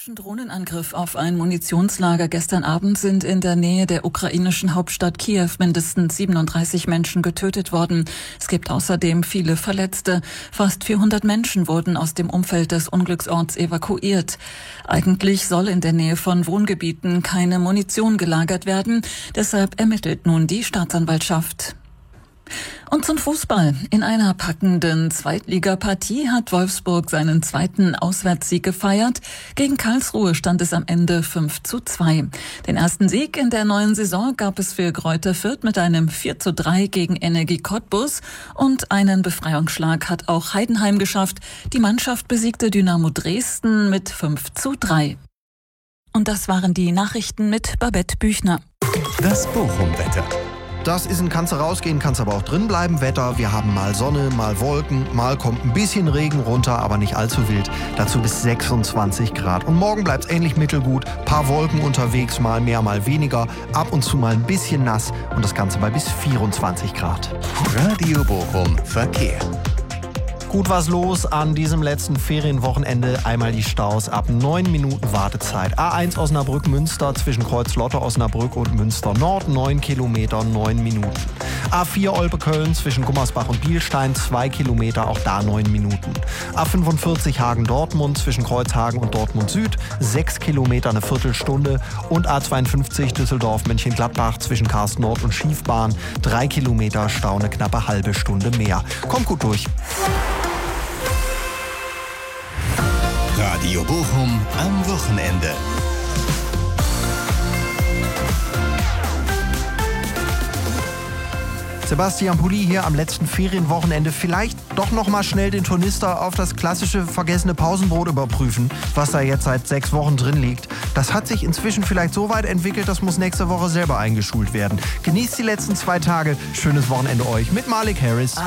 russischen Drohnenangriff auf ein Munitionslager gestern Abend sind in der Nähe der ukrainischen Hauptstadt Kiew mindestens 37 Menschen getötet worden. Es gibt außerdem viele Verletzte. Fast 400 Menschen wurden aus dem Umfeld des Unglücksorts evakuiert. Eigentlich soll in der Nähe von Wohngebieten keine Munition gelagert werden. Deshalb ermittelt nun die Staatsanwaltschaft. Und zum Fußball. In einer packenden Zweitligapartie hat Wolfsburg seinen zweiten Auswärtssieg gefeiert. Gegen Karlsruhe stand es am Ende 5:2. Den ersten Sieg in der neuen Saison gab es für Greuther Fürth mit einem 4:3 gegen Energie Cottbus. Und einen Befreiungsschlag hat auch Heidenheim geschafft. Die Mannschaft besiegte Dynamo Dresden mit 5:3. Und das waren die Nachrichten mit Babette Büchner. Das Bochum-Wetter. Das ist ein kannst du rausgehen, kannst aber auch drin bleiben Wetter. Wir haben mal Sonne, mal Wolken, mal kommt ein bisschen Regen runter, aber nicht allzu wild. Dazu bis 26 Grad. Und morgen bleibt's ähnlich mittelgut. Paar Wolken unterwegs, mal mehr, mal weniger. Ab und zu mal ein bisschen nass und das Ganze bei bis 24 Grad. Radio Bochum Verkehr. Gut was los an diesem letzten Ferienwochenende. Einmal die Staus ab 9 Minuten Wartezeit. A1 Osnabrück-Münster zwischen Kreuzlotte, Osnabrück und Münster Nord 9 Kilometer, 9 Minuten. A4 Olpe-Köln zwischen Gummersbach und Bielstein 2 Kilometer, auch da 9 Minuten. A45 Hagen-Dortmund zwischen Kreuzhagen und Dortmund Süd 6 Kilometer, eine Viertelstunde. Und A52 Düsseldorf-Mönchengladbach zwischen Karst Nord und Schiefbahn 3 Kilometer, Stau eine knappe halbe Stunde mehr. Kommt gut durch. Radio Bochum am Wochenende. Sebastian Pulli hier am letzten Ferienwochenende. Vielleicht doch noch mal schnell den Tornister auf das klassische vergessene Pausenbrot überprüfen, was da jetzt seit 6 Wochen drin liegt. Das hat sich inzwischen vielleicht so weit entwickelt, das muss nächste Woche selber eingeschult werden. Genießt die letzten 2 Tage. Schönes Wochenende euch mit Malik Harris.